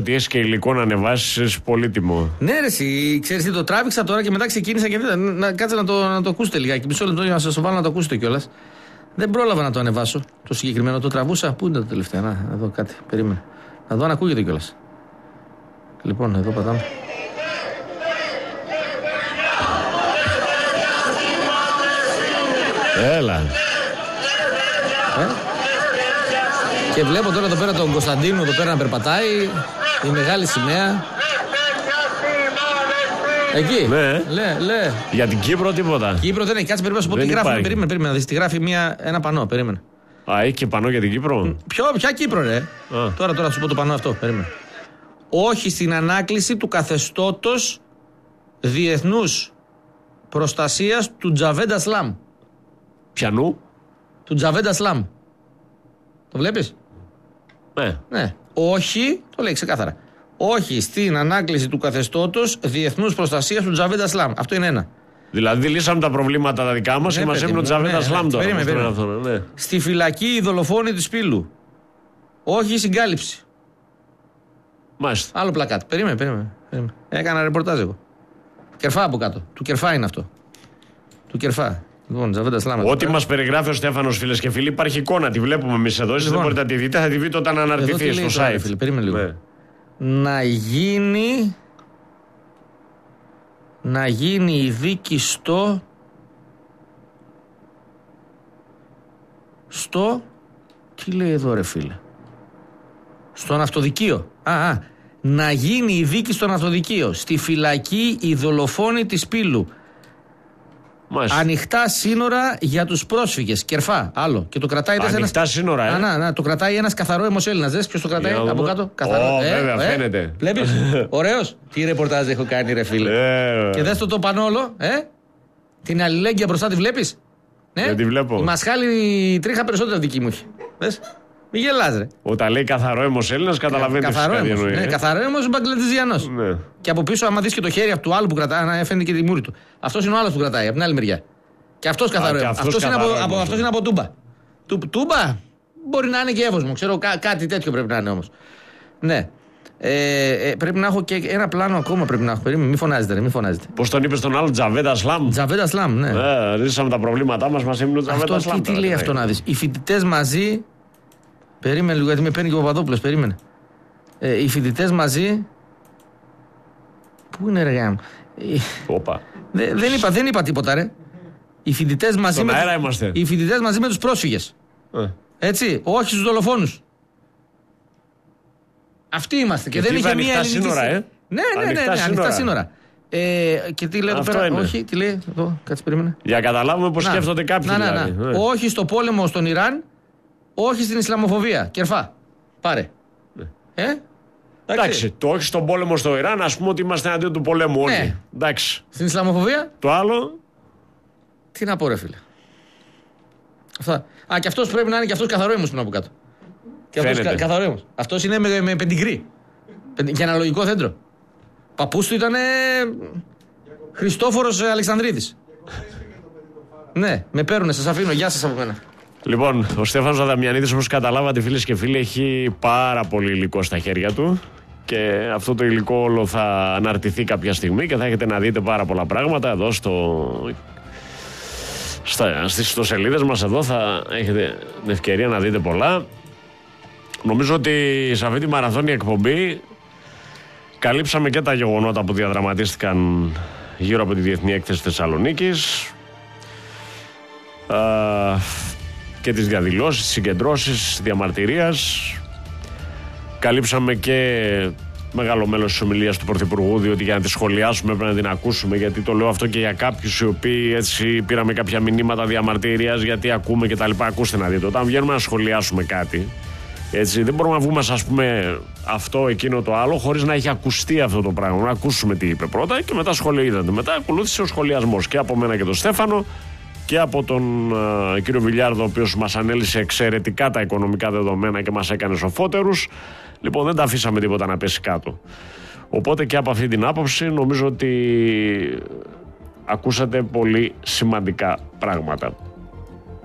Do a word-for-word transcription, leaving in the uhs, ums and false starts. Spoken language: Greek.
Ότι έχει και υλικό να ανεβάσει, πολύτιμο. Ναι, ρε, εσύ, ξέρεις τι, το τράβηξα τώρα και μετά ξεκίνησα και να, να, κάτσε να το, να το ακούσετε λιγάκι. Μισό λεπτό για να σας βάλω να το ακούσετε κιόλας. Δεν πρόλαβα να το ανεβάσω το συγκεκριμένο. Το τραβούσα. Πού είναι το τελευταίο, να εδώ κάτι. Περίμενε. Να δω αν ακούγεται κιόλας. Λοιπόν, εδώ πατάμε. Έλα. Ε? Και βλέπω τώρα εδώ πέρα τον Κωνσταντίνο εδώ πέρα να περπατάει. Η μεγάλη σημαία. Εκεί. Ναι. Λέ, λέ. Για την Κύπρο τίποτα. Κύπρο δεν έχει. Κάτσε, περίμενα να σου πω τι γράφει. Περίμενε, περίμενε να δεις. Τι γράφει μια, ένα πανό. Περίμενε. Α, έχει και πανό για την Κύπρο. Ποιο, ποια Κύπρο, ρε. Α. Τώρα, τώρα θα σου πω το πανό αυτό. Περίμενε. Όχι στην ανάκληση του καθεστώτος διεθνούς προστασίας του Τζαβέντα Σλάμ. Πιανού? Του Τζαβέντα Σλάμ. Το βλέπεις? Ναι. Ναι. Όχι, το λέει ξεκάθαρα. Όχι στην ανάκληση του καθεστώτος διεθνούς προστασίας του Τζαβέντα Σλάμ. Αυτό είναι ένα. Δηλαδή λύσαμε τα προβλήματα τα δικά μας και μας έμεινε ο Τζαβέντα ναι, Σλάμ τώρα. Περίμενε, περίμενε. Αυτό, ναι. Στη φυλακή η δολοφόνη της Πύλου. Όχι η συγκάλυψη. Μάλιστα. Άλλο πλακάτ. Περίμενε, περίμενε. περίμενε. Έκανα ρεπορτάζ εγώ. Κερφά από κάτω. Του Κερφά είναι αυτό. Του Κερφά. Λοιπόν, Τζαβέντα Σλάμ. Ό,τι μας περιγράφει ο Στέφανος, φίλες και φίλοι, υπάρχει εικόνα. Τη βλέπουμε εμείς εδώ. Εσείς λοιπόν, δεν μπορείτε να τη δείτε. Θα τη δείτε όταν αναρτηθεί στο site. Φίλε, περίμενε λίγο. Ναι. Να γίνει. Να γίνει η δίκη στο. Στο. Τι λέει εδώ, ρε φίλε. Στο ναυτοδικείο. Α, α. Να γίνει η δίκη στο ναυτοδικείο. Στη φυλακή η δολοφόνη της Πύλου. Μάλιστα. Ανοιχτά σύνορα για τους πρόσφυγες. Κερφά, άλλο. Και το κρατάει ανοιχτά ένας... σύνορα, ε. Α, να, να, το κρατάει ένας καθαρό αιμοσέλληνας. Δες ποιος το κρατάει yeah, από κάτω. Καθαρό. Oh, ε, βέβαια, ε, φαίνεται. Βλέπεις. Ωραίος. Τι ρεπορτάζ έχω κάνει, ρε φίλε. Yeah. Και δες το το πανόλο, ε. Την αλληλέγγυα μπροστά τη βλέπεις. Ναι. Δεν τη βλέπω. Η μασχάλη τρίχα περισσότερο δική μου έχει. Δες. Μην γελάς, ρε. Όταν λέει καθαρό αιμοσέλληνας, καταλαβαίνετε καθαρό τι εννοεί. Ναι, καθαρό αιμος Μπαγκλαντεζιανός. Ναι. Και από πίσω, άμα δεις και το χέρι του άλλου που κρατάει, φαίνεται και τη μούρη του. Αυτός είναι ο άλλος που κρατάει, από την άλλη μεριά. Και αυτός καθαρό αιμος. Αυτός είναι από, από, αυτός είναι από Τούμπα. Του, τούμπα μπορεί να είναι και Εύωσμο. Ξέρω κά, κάτι τέτοιο πρέπει να είναι όμως. Ναι. Ε, ε, πρέπει να έχω και ένα πλάνο ακόμα. Πρέπει να έχω. Περίμενε, μη φωνάζετε, ρε, μη φωνάζετε. Πώς τον είπες τον άλλο, Τζαβέντα Σλάμ. Τζαβέντα Σλάμ, ναι. Ε, ρίξαμε τα προβλήματά μας, μας έμεινε ο Τζαβέντα Σλάμ. Τι, τι λέει αυτό να δεις. Οι φοιτητές μαζί. Περίμενε λίγο, γιατί με παίρνει και ο Παπαδόπουλος. Περίμενε. Ε, οι φοιτητές μαζί. Πού είναι, ρε γάμο. Δε, δεν, είπα, δεν είπα τίποτα, ρε. Οι φοιτητές μαζί, με, οι φοιτητές μαζί με τους πρόσφυγες. Ε. Έτσι, όχι στους δολοφόνους. Αυτοί είμαστε. Και, και δεν είχε μία ελληνική σύνορα, ε? Ναι, ναι, ναι, ναι, ναι, ανοιχτά σύνορα. Ε, και τι λέει εδώ πέρα, είναι. Όχι, τι λέει, εδώ, κάτσε περίμενε. Για να καταλάβουμε πώς σκέφτονται κάποιοι. Να, να, δηλαδή. να. Ναι. Όχι στο πόλεμο στον Ιράν, όχι στην Ισλαμοφοβία. Κερφά. Πάρε. Ναι. Ε? Εντάξει, το όχι στον πόλεμο στο Ιράν, ας πούμε ότι είμαστε εναντίον του πολέμου όλοι. Ναι. Εντάξει. Στην Ισλαμοφοβία. Το άλλο. Τι να πω, ρε φίλε. Αυτά. Α, και αυτός πρέπει να είναι και αυτός καθαρό που είναι από κάτω. Και αυτός κα, καθαρό. Αυτός είναι με, με πεντιγκρί. Και ένα λογικό δέντρο. Παππούς του ήταν Χριστόφορος Αλεξανδρίδης. Ναι, με παίρουνε, σας αφήνω. Γεια σας από μένα. Λοιπόν, ο Στέφανος Αδαμιανίδης, όπως καταλάβατε, φίλες και φίλοι, έχει πάρα πολύ υλικό στα χέρια του. Και αυτό το υλικό όλο θα αναρτηθεί κάποια στιγμή και θα έχετε να δείτε πάρα πολλά πράγματα εδώ στο. Στα, στις ιστοσελίδες μας εδώ θα έχετε την ευκαιρία να δείτε πολλά. Νομίζω ότι σε αυτή τη μαραθώνια εκπομπή καλύψαμε και τα γεγονότα που διαδραματίστηκαν γύρω από τη Διεθνή Έκθεση Θεσσαλονίκης α, και τις διαδηλώσεις, τις συγκεντρώσεις διαμαρτυρίας. Καλύψαμε και μεγάλο μέλος της ομιλίας του Πρωθυπουργού, διότι για να τη σχολιάσουμε πρέπει να την ακούσουμε, γιατί το λέω αυτό και για κάποιους οι οποίοι έτσι πήραμε κάποια μηνύματα διαμαρτυρίας, γιατί ακούμε και τα λοιπά. Ακούστε να δείτε, όταν βγαίνουμε να σχολιάσουμε κάτι, έτσι, δεν μπορούμε να βγούμε, ας πούμε, αυτό, εκείνο, το άλλο, χωρίς να έχει ακουστεί αυτό το πράγμα. Να ακούσουμε τι είπε πρώτα και μετά σχολιάζεται. Μετά ακολούθησε ο σχολιασμός και από μένα και τον Στέφανο και από τον uh, κύριο Βιλιάρδο, ο οποίος μας ανέλησε εξαιρετικά τα οικονομικά δεδομένα και μας έκανε σοφότερους. Λοιπόν, δεν τα αφήσαμε τίποτα να πέσει κάτω. Οπότε και από αυτή την άποψη νομίζω ότι ακούσατε πολύ σημαντικά πράγματα.